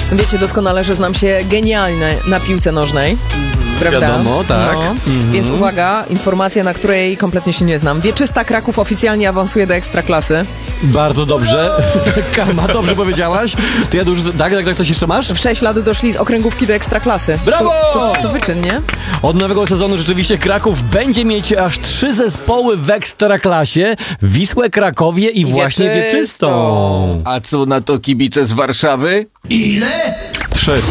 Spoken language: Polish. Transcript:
Wiecie doskonale, że znam się genialnie na piłce nożnej. Prawda? Wiadomo, tak. No. Więc uwaga, informacja, na której kompletnie się nie znam. Wieczysta Kraków oficjalnie awansuje do Ekstraklasy. Bardzo dobrze. Kama, dobrze powiedziałaś. To ja już... Tak, coś jeszcze masz? W 6 lat doszli z okręgówki do Ekstraklasy. Brawo! To wyczyn, nie? Od nowego sezonu rzeczywiście Kraków będzie mieć aż 3 zespoły w Ekstraklasie. Wisłę, Krakowie i właśnie Wieczystą. A co na to kibice z Warszawy? Ile? 3.